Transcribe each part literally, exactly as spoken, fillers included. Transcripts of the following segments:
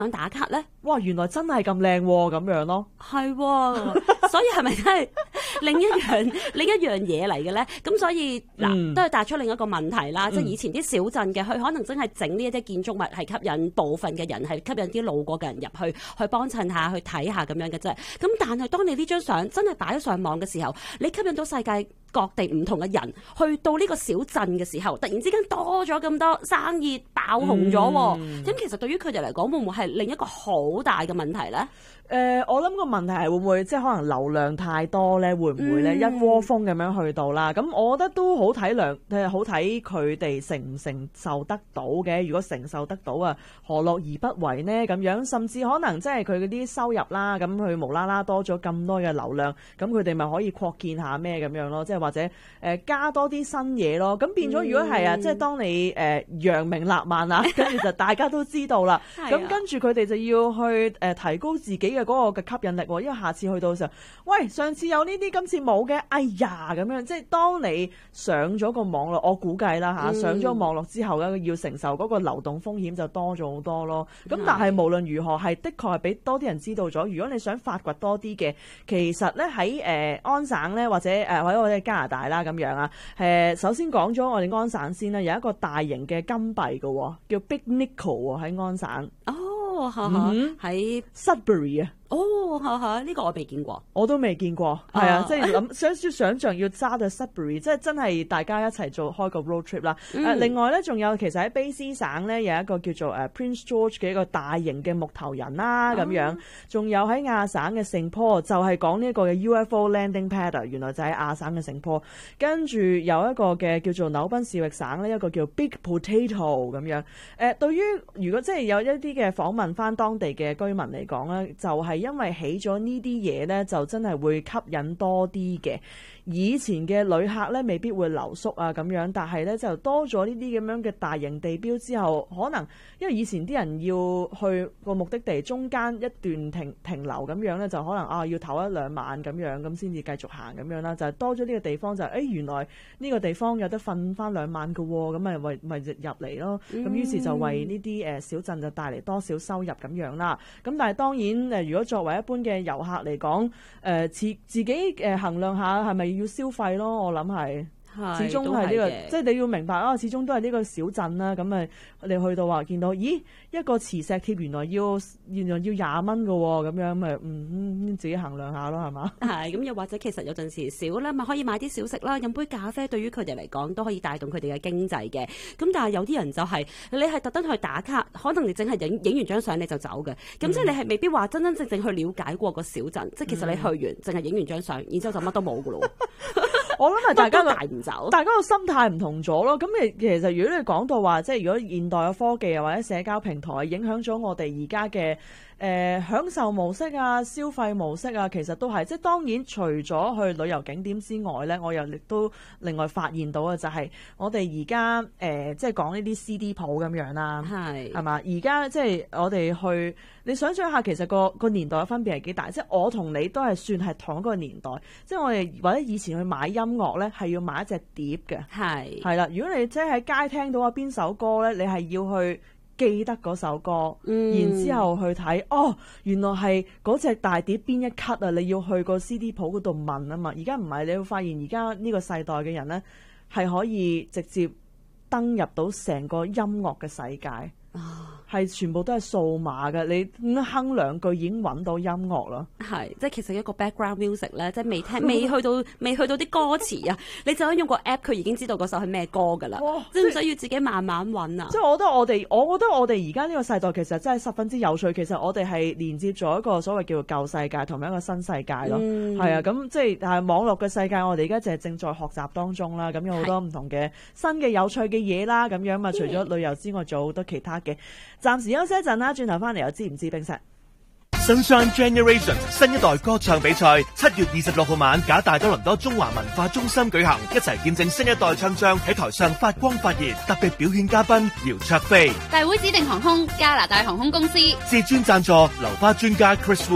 想打卡咧？ 哇，原來真係咁靚喎，咁樣咯。 係喎，所以係咪真係另一樣另一樣嘢嚟嘅咧？咁所以嗱， 嗯都係帶出另一個問題啦。 嗯即係以前啲小鎮嘅，佢可能真係整呢一啲建築物係吸引部分嘅人，係吸引啲路過嘅人入去，去幫襯下，去睇下咁樣嘅啫。咁但係當你呢張相真係擺咗上網嘅時候，你吸引到世界各地唔同嘅人去到呢個小鎮嘅時候，突然之間多咗咁多生意爆紅咗喎。咁、 嗯、 其實對於佢哋嚟講，會唔會係另一個好大嘅問題咧？ 誒、呃，我諗個問題係會唔會即係可能流量太多咧？會唔會咧、嗯、一窩蜂咁樣去到啦？咁我覺得都好體諒，誒好睇佢哋承唔承受得到嘅。如果承受得到啊，何樂而不為呢？咁樣甚至可能即係佢嗰啲收入啦，咁佢無啦啦多咗咁多嘅流量，咁佢哋咪可以擴建下咩咁樣咯？即係或者誒、呃、加多啲新嘢咯。咁變咗如果係啊，嗯、即係當你誒揚名立萬啊，跟住就大家都知道啦。咁跟住佢哋就要去誒、呃、提高自己嘅嗰個嘅吸引力，因為下次去到嘅時候，喂，上次有呢啲，今次冇嘅，哎呀咁樣，即係當你上咗個網絡，我估計啦嚇，上咗網絡之後咧，要承受嗰個流動風險就多咗好多咯。咁但係無論如何，係的確係俾多啲人知道咗。如果你想發掘多啲嘅，其實咧喺誒安省咧，或者誒或者我哋加拿大啦咁樣啊，誒首先講咗我哋安省先啦，有一個大型嘅金幣嘅，叫 Big Nickel 喎喺安省。 哦，哈哈，喺 Sudbury 啊。 哦，哈哈，呢個我未見過， 我都未見過，係啊，啊即係諗想要想像要揸到 Sudbury，即係真係大家一齊做開個 road trip 啦。誒、嗯啊，另外咧，仲有其實喺卑詩省咧有一個叫做誒 Prince George 嘅一個大型嘅木頭人啦，咁、啊、樣。仲有喺亞省嘅聖坡，就係講呢一個嘅 U F O landing pad 啊，原來就喺亞省嘅聖坡。跟住有一個嘅叫做紐賓士域省咧，一個叫 Big Potato 咁樣。誒、呃，對於如果即係有一啲嘅訪問翻當地嘅居民嚟講咧，就係、是。因為起咗呢啲嘢呢，就真係會吸引多啲嘅。以前嘅旅客呢，未必會留宿啊咁樣，但係呢，就多咗呢啲咁樣嘅大型地標之後，可能因為以前啲人要去個目的地中間一段停停留咁樣呢，就可能啊要唞一兩晚咁樣，咁先至繼續行咁樣啦。就係、是、多咗呢個地方就係、是，誒、哎、原來呢個地方有得瞓翻兩晚嘅喎，咁咪為咪入嚟咯。咁、嗯、於是就為呢啲誒小鎮就帶嚟多少收入咁樣啦。咁但係當然誒，如果作為一般嘅遊客嚟講，誒、呃、自自己誒衡量下係咪要消費咯？我諗係。始終係呢個，即係你要明白啊！始終都係呢個小鎮啦，咁咪你去到話見到，咦一個磁石貼原來要原來要廿蚊㗎喎，咁樣咪嗯，嗯自己衡量下咯，係嘛？ 係咁，又或者其實有陣時少咧，咪可以買啲小食啦，飲杯咖啡，對於佢哋嚟講都可以帶動佢哋嘅經濟嘅。咁但係有啲人就係、是、你係特登去打卡，可能你淨係影影完張相你就走嘅，咁、嗯、即係你係未必話真真正正去了解過個小鎮，嗯、即係其實你去完淨係影完張相，然之後就乜都冇㗎咯。 我諗係大家個帶唔走， 大家個心態唔同咗咯。咁其實如果你講到話，即係如果現代嘅科技啊或者社交平台影響咗我哋而家嘅誒享受模式啊、消費模式啊，其實都係即係當然除咗去旅遊景點之外咧，我又亦都另外發現到嘅就係我哋而家誒即係講呢啲 C D 鋪咁樣啦，係係嘛？而家即係我哋去，你想象下，其實個個年代嘅分別係幾大？即係我同你都係算係同一個年代，即係我哋或者以前去買音樂咧，係要買一隻碟嘅，係係啦。如果你即係喺街聽到啊邊首歌咧，你係要去記得嗰首歌，嗯、然之後去睇，哦，原來係嗰隻大碟邊一級啊！你要去個 C D 鋪嗰度問啊嘛。而家唔係，你會發現而家呢個世代嘅人咧，係可以直接登入到成個音樂嘅世界。係全部都係數碼嘅，你哼兩句已經揾到音樂咯。係，即係其實一個 background music 咧，即係未聽、未去到、未去到啲歌詞啊，你就可以用個 app，佢已經知道嗰首係咩歌噶啦。即係唔使要自己慢慢揾啊。即係我覺得我哋，我覺得我哋而家呢個世代其實真係十分之有趣。其實我哋係連接咗一個所謂叫做舊世界同埋一個新世界咯。係、嗯、啊，咁即係係網絡嘅世界，我哋而家就係正在學習當中啦。咁有好多唔同嘅新嘅有趣嘅嘢啦，咁樣啊，除咗旅遊之外，仲有好多其他嘅。暫時休息一陣啦，轉頭翻嚟又知唔知冰石 Sunshine Generation 新一代歌唱比賽七月二十六號晚，假大多倫多中華文化中心舉行，一齊見證新一代唱將喺台上發光發熱。特別表演嘉賓姚焯菲， 大會指定航空加拿大航空公司， 至尊贊助留花專家 Chris Wu。 大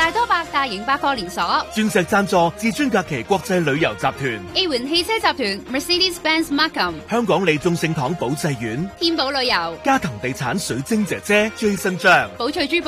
大多百大型百貨連鎖， 鑽石贊助至尊假期國際旅遊集團， A 環汽車集團 Mercedes-Benz Markham， 香港利眾聖堂保濟苑， 天寶旅遊， 嘉騰地產水晶姐姐 Jason 張， 寶翠珠寶。